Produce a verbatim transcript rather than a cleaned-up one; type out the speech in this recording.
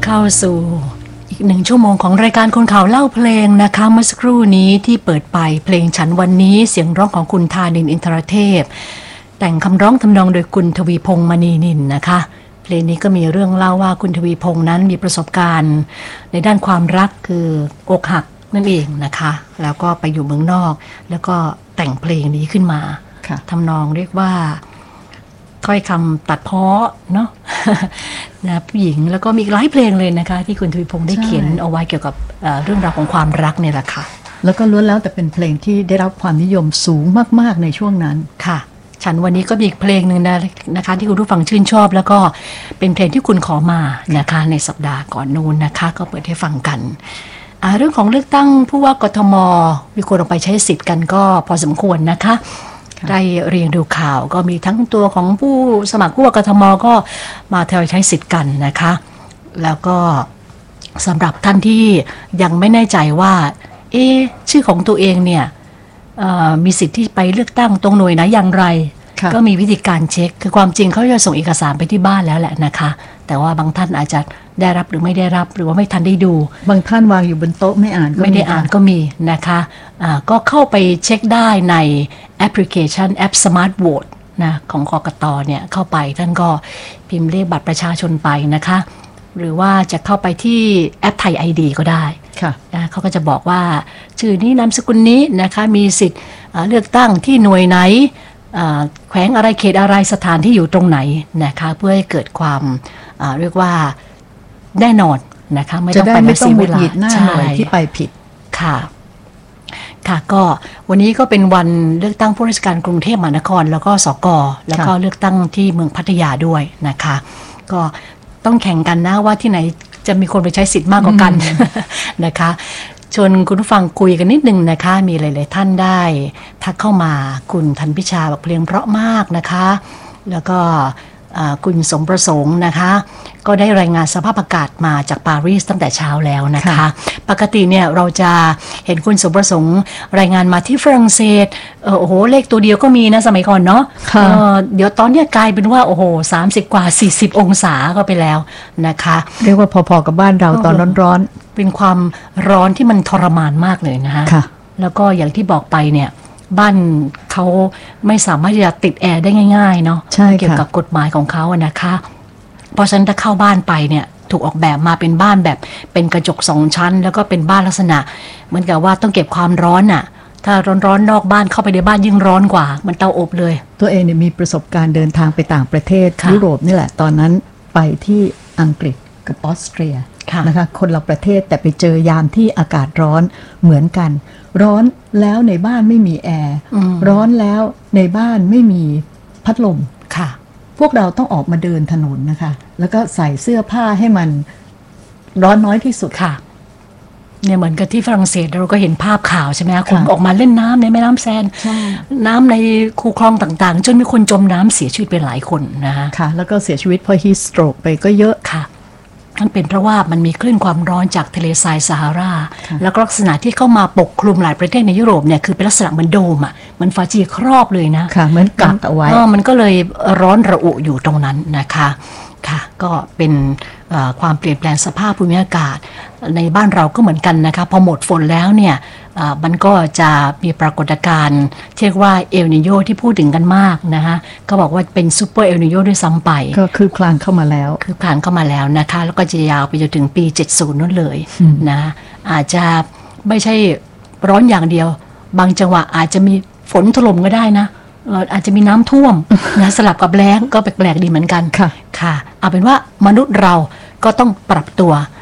เข้าสู่อีกหนึ่งชั่วโมงของรายการคนข่าวเล่าเพลงนะคะเมื่อสักครู่นี้ที่เปิดไปเพลงฉันวันนี้เสียงร้องของคุณธานินทร์อินทรเทพแต่งคำร้องทำนองโดยคุณทวีพงษ์มณีนินนะคะเพลงนี้ก็มีเรื่องเล่าว่าคุณทวีพงษ์นั้นมีประสบการณ์ในด้านความรักคืออกหักนั่นเองนะคะแล้วก็ไปอยู่เมืองนอกแล้วก็แต่งเพลงนี้ขึ้นมาทำนองเรียกว่าถ้อยคำตัดพ้อเนาะ นะผู้หญิงแล้วก็มีหลายเพลงเลยนะคะที่คุณทวีพงษ์ได้เขียนเอาไว้เกี่ยวกับเอ่อเรื่องราวของความรักเนี่ยแหละค่ะแล้วก็ล้วนแล้วแต่เป็นเพลงที่ได้รับความนิยมสูงมากๆในช่วงนั้นค่ะฉันวันนี้ก็มีอีกเพลงหนึ่งนะนะคะที่คุณผู้ฟังชื่นชอบแล้วก็เป็นเพลงที่คุณขอมานะคะในสัปดาห์ก่อนนู้นนะคะก็เปิดให้ฟังกันเรื่องของเลือกตั้งผู้ว่ากทมมีคนออกไปใช้สิทธิ์กันก็พอสมควรนะคะได้เรียงดูข่าวก็มีทั้งตัวของผู้สมัครผู้ว่ากทมก็มาทยอยใช้สิทธิ์กันนะคะแล้วก็สำหรับท่านที่ยังไม่แน่ใจว่าเอ๊ะชื่อของตัวเองเนี่ยมีสิทธิ์ที่ไปเลือกตั้งตรงหน่วยไหนอย่างไรก็มีวิธีการเช็คคือความจริงเขาจะส่งเอกสารไปที่บ้านแล้วแหละนะคะแต่ว่าบางท่านอาจจะได้รับหรือไม่ได้รับหรือว่าไม่ทันได้ดูบางท่านวางอยู่บนโต๊ะไม่อ่านไม่ได้อ่านก็มีนะคะะก็เข้าไปเช็คได้ในแอปพลิเคชันแอป Smart Vote นะของกกตเนี่ยเข้าไปท่านก็พิมพ์เลขบัตรประชาชนไปนะคะหรือว่าจะเข้าไปที่แอปไทย ไอ ดี ก็ได้นะเขาก็จะบอกว่าชื่อนี้นามสกุลนี้นะคะมีสิทธิ์เลือกตั้งที่หน่วยไหนแขวงอะไรเขตอะไรสถานที่อยู่ตรงไหนนะคะเพื่อให้เกิดความเรียกว่าแน่นอนนะคะไม่ต้องไปไม่ต้องหงุดหงิดหน้าหน่วยที่ไปผิดค่ะค่ะก็วันนี้ก็เป็นวันเลือกตั้งผู้ราชการกรุงเทพมหานครแล้วก็สกแล้วก็เลือกตั้งที่เมืองพัทยาด้วยนะคะก็ต้องแข่งกันนะว่าที่ไหนจะมีคนไปใช้สิทธิ์มากกว่ากันนะคะชวนคุณผู้ฟังคุยกันนิดนึงนะคะมีหลายๆท่านได้ทักเข้ามาคุณธันพิชาบอกเพลงเพราะมากนะคะแล้วก็คุณสมประสงค์นะคะก็ได้รายงานสภาพอากาศมาจากปารีสตั้งแต่เช้าแล้วนะคะปกติเนี่ยเราจะเห็นคุณสมประสงค์รายงานมาที่ฝรั่งเศสโอ้โหเลขตัวเดียวก็มีนะสมัยก่อนเนาะเดี๋ยวตอนนี้กลายเป็นว่าโอ้โหสามสิบกว่าสี่สิบองศาก็ไปแล้วนะคะเรียกว่าพอๆกับบ้านเราตอนร้อนๆเป็นความร้อนที่มันทรมานมากเลยนะคะแล้วก็อย่างที่บอกไปเนี่ยบ้านเขาไม่สามารถจะติดแอร์ได้ง่ายๆเนาะเกี่ยวกับกฎหมายของเขาอะนะคะเพราะฉะนั้นถ้าเข้าบ้านไปเนี่ยถูกออกแบบมาเป็นบ้านแบบเป็นกระจกสองชั้นแล้วก็เป็นบ้านลักษณะเหมือนกับว่าต้องเก็บความร้อนอะถ้าร้อนๆนอกบ้านเข้าไปในบ้านยิ่งร้อนกว่ามันเตาอบเลยตัวเองเนี่ยมีประสบการณ์เดินทางไปต่างประเทศยุโรปนี่แหละตอนนั้นไปที่อังกฤษกับออสเตรียนะคะคนละประเทศแต่ไปเจอยามที่อากาศร้อนเหมือนกันร้อนแล้วในบ้านไม่มีแอร์ร้อนแล้วในบ้านไม่มีพัดลมค่ะพวกเราต้องออกมาเดินถนนนะคะแล้วก็ใส่เสื้อผ้าให้มันร้อนน้อยที่สุดค่ะเนี่ยเหมือนกับที่ฝรั่งเศสเราก็เห็นภาพข่าวใช่ไหมคะคนออกมาเล่นน้ำในแม่น้ำแซนน้ำในคูคลองต่างๆจนมีคนจมน้ำเสียชีวิตไปหลายคนนะคะค่ะแล้วก็เสียชีวิตเพราะฮีทสโตรกไปก็เยอะค่ะนั่นเป็นเพราะว่ามันมีคลื่นความร้อนจากทะเลทรายซาฮาราแล้วก็ลักษณะที่เข้ามาปกคลุมหลายประเทศในยุโรปเนี่ยคือเป็นลักษณะเหมือนโดมอ่ะเหมือนฝาจีครอบเลยนะค่ะเหมือนกักเอาไว้มันก็เลยร้อนระอุอยู่ตรงนั้นนะคะค่ะก็เป็นความเปลี่ยนแปลงสภาพภูมิอากาศในบ้านเราก็เหมือนกันนะคะพอหมดฝนแล้วเนี่ยมันก็จะมีปรากฏการณ์เรียกว่าเอลนิโญที่พูดถึงกันมากนะคะก็บอกว่าเป็นซูเปอร์เอลนิโญด้วยซ้ำไปก็คือคลานเข้ามาแล้วคือคลานเข้ามาแล้วนะคะแล้วก็จะยาวไปจนถึงปีเจ็ดสิบนั่นเลยนะอาจจะไม่ใช่ร้อนอย่างเดียวบางจังหวะอาจจะมีฝนถล่มก็ได้นะอาจจะมีน้ำท่วมนะสลับกับแล้งก็แปลกๆดีเหมือนกันค่ะค่ะเอาเป็นว่ามนุษย์เราก็ต้องปรับตัว